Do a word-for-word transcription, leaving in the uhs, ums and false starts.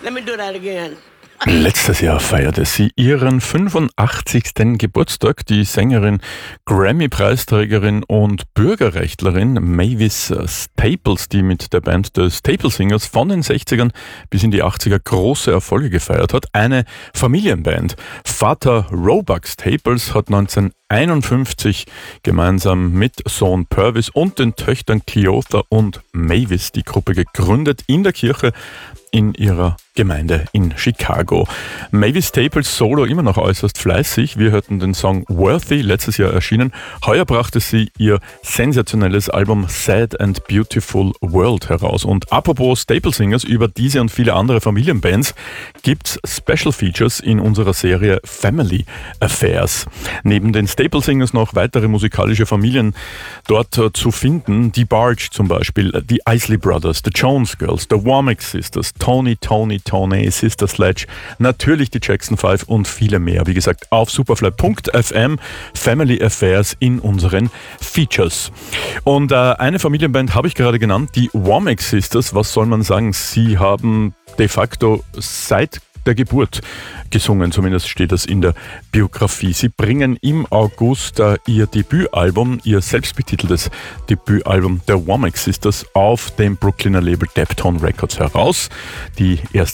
Let me do that again. Letztes Jahr feierte sie ihren fünfundachtzigsten Geburtstag. Die Sängerin, Grammy-Preisträgerin und Bürgerrechtlerin Mavis Staples, die mit der Band The Staple Singers von den sechzigern bis in die achtziger große Erfolge gefeiert hat. Eine Familienband. Vater Roebuck Staples hat neunzehnhunderteinundfünfzig gemeinsam mit Sohn Purvis und den Töchtern Cleotha und Mavis die Gruppe gegründet in der Kirche in ihrer Gemeinde in Chicago. Mavis Staples Solo immer noch äußerst fleißig. Wir hörten den Song Worthy, letztes Jahr erschienen. Heuer brachte sie ihr sensationelles Album Sad and Beautiful World heraus. Und apropos Staple Singers, über diese und viele andere Familienbands gibt's Special Features in unserer Serie Family Affairs. Neben den Staple Singers noch weitere musikalische Familien dort äh, zu finden. Die Barge zum Beispiel, die Isley Brothers, The Jones Girls, The Womack Sisters, Tony, Tony, Tony, Sister Sledge, natürlich die Jackson Five und viele mehr. Wie gesagt, auf superfly punkt f m, Family Affairs in unseren Features. Und äh, eine Familienband habe ich gerade genannt, die Womack Sisters. Was soll man sagen? Sie haben de facto seit der Geburt gesungen, zumindest steht das in der Biografie. Sie bringen im August äh, ihr Debütalbum, ihr selbstbetiteltes Debütalbum der Womack Sisters auf dem Brooklyner Label Deptone Records heraus. Die erste